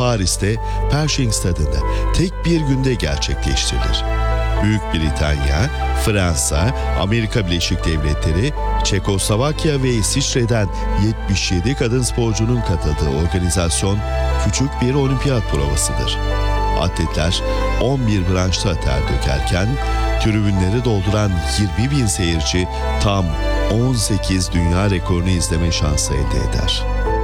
Paris'te Pershing Stadı'nda tek bir günde gerçekleştirilir. Büyük Britanya, Fransa, Amerika Birleşik Devletleri, Çekoslovakya ve İsviçre'den 77 kadın sporcunun katıldığı organizasyon küçük bir olimpiyat provasıdır. Atletler 11 branşta ter dökerken tribünleri dolduran 20.000 seyirci tam 18 dünya rekorunu izleme şansı elde eder.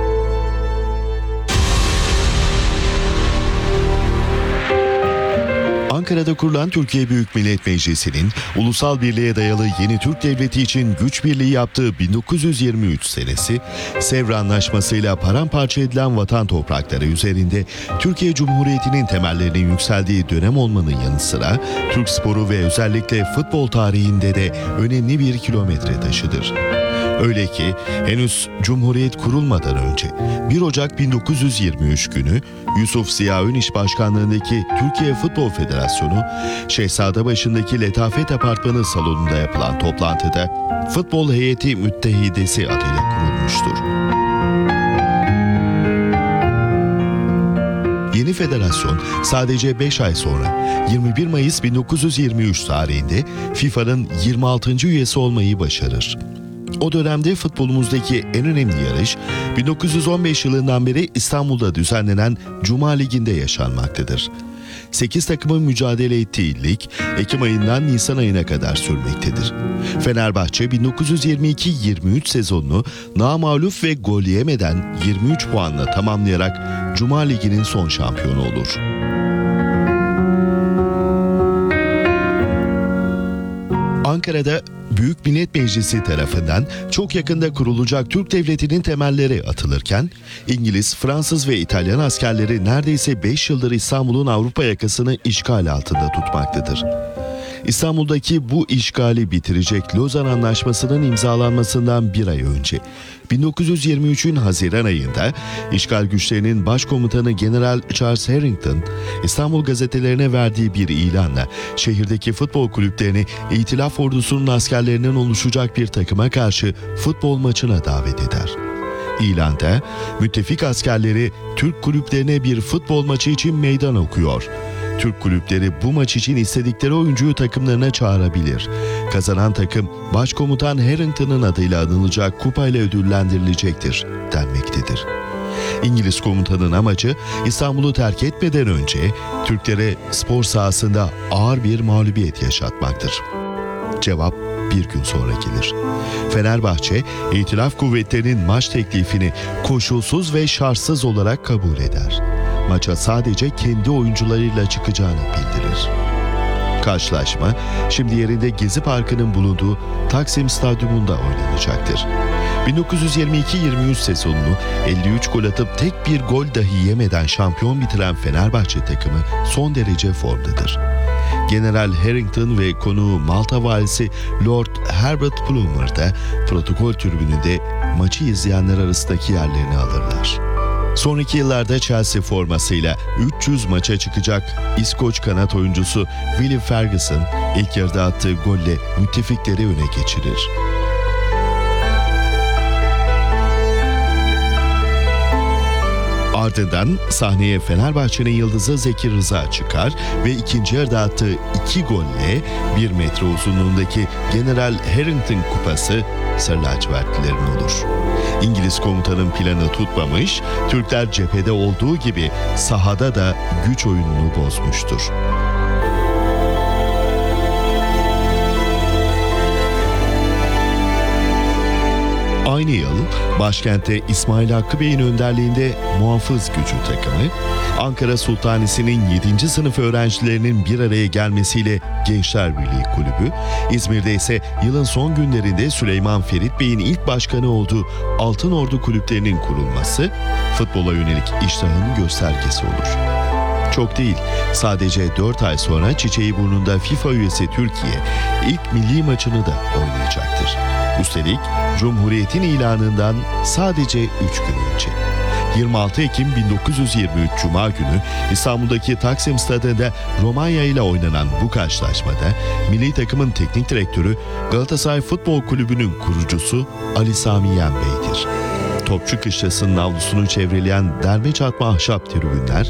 Ankara'da kurulan Türkiye Büyük Millet Meclisi'nin ulusal birliğe dayalı yeni Türk Devleti için güç birliği yaptığı 1923 senesi, Sevr Anlaşması'yla paramparça edilen vatan toprakları üzerinde Türkiye Cumhuriyeti'nin temellerinin yükseldiği dönem olmanın yanı sıra Türk sporu ve özellikle futbol tarihinde de önemli bir kilometre taşıdır. Öyle ki henüz Cumhuriyet kurulmadan önce 1 Ocak 1923 günü Yusuf Ziya Öniş başkanlığındaki Türkiye Futbol Federasyonu, Şehzadebaşı'ndaki Letafet Apartmanı salonunda yapılan toplantıda Futbol Heyeti Müttehidesi adıyla kurulmuştur. Yeni federasyon sadece 5 ay sonra 21 Mayıs 1923 tarihinde FIFA'nın 26. üyesi olmayı başarır. O dönemde futbolumuzdaki en önemli yarış 1915 yılından beri İstanbul'da düzenlenen Cuma Ligi'nde yaşanmaktadır. 8 takımın mücadele ettiği lig Ekim ayından Nisan ayına kadar sürmektedir. Fenerbahçe 1922-23 sezonunu namağlup ve gol yemeden 23 puanla tamamlayarak Cuma Ligi'nin son şampiyonu olur. Ankara'da Büyük Millet Meclisi tarafından çok yakında kurulacak Türk Devleti'nin temelleri atılırken, İngiliz, Fransız ve İtalyan askerleri neredeyse 5 yıldır İstanbul'un Avrupa yakasını işgal altında tutmaktadır. İstanbul'daki bu işgali bitirecek Lozan Anlaşması'nın imzalanmasından bir ay önce, 1923'ün Haziran ayında işgal güçlerinin başkomutanı General Charles Harrington, İstanbul gazetelerine verdiği bir ilanla şehirdeki futbol kulüplerini İtilaf ordusunun askerlerinden oluşacak bir takıma karşı futbol maçına davet eder. İlanda müttefik askerleri Türk kulüplerine bir futbol maçı için meydan okuyor. Türk kulüpleri bu maç için istedikleri oyuncuyu takımlarına çağırabilir. Kazanan takım Başkomutan Harrington'ın adıyla anılacak kupayla ödüllendirilecektir denmektedir. İngiliz komutanın amacı İstanbul'u terk etmeden önce Türklere spor sahasında ağır bir mağlubiyet yaşatmaktır. Cevap bir gün sonra gelir. Fenerbahçe, İtilaf kuvvetlerinin maç teklifini koşulsuz ve şartsız olarak kabul eder. Maça sadece kendi oyuncularıyla çıkacağını bildirir. Karşılaşma şimdi yerinde Gezi Parkı'nın bulunduğu Taksim Stadyumunda oynanacaktır. 1922-23 sezonunu 53 gol atıp tek bir gol dahi yemeden şampiyon bitiren Fenerbahçe takımı son derece formdadır. General Harrington ve konuğu Malta valisi Lord Herbert Plumer da protokol tribününde maçı izleyenler arasındaki yerlerini alırlar. Sonraki yıllarda Chelsea formasıyla 300 maça çıkacak İskoç kanat oyuncusu Willie Ferguson ilk yarıda attığı golle müttefikleri öne geçirir. Ardından sahneye Fenerbahçe'nin yıldızı Zeki Rıza çıkar ve ikinci yarıda attığı 2 golle 1 metre uzunluğundaki General Harrington kupası Sarı lacivertlilerin olur. İngiliz komutanın planı tutmamış, Türkler cephede olduğu gibi sahada da güç oyununu bozmuştur. Aynı yıl başkentte İsmail Hakkı Bey'in önderliğinde Muhafız Gücü takımı, Ankara Sultanisi'nin 7. sınıf öğrencilerinin bir araya gelmesiyle Gençler Birliği Kulübü, İzmir'de ise yılın son günlerinde Süleyman Ferit Bey'in ilk başkanı olduğu Altın Ordu kulüplerinin kurulması, futbola yönelik iştahın göstergesi olur. Çok değil, sadece 4 ay sonra Çiçeğiburnun'da FIFA üyesi Türkiye ilk milli maçını da oynayacaktır. Üstelik Cumhuriyet'in ilanından sadece 3 gün önce. 26 Ekim 1923 Cuma günü İstanbul'daki Taksim Stadı'nda Romanya ile oynanan bu karşılaşmada milli takımın teknik direktörü Galatasaray Futbol Kulübü'nün kurucusu Ali Sami Yen Bey'dir. Topçu Kışlası'nın avlusunu çevreleyen derme çatma ahşap tribünler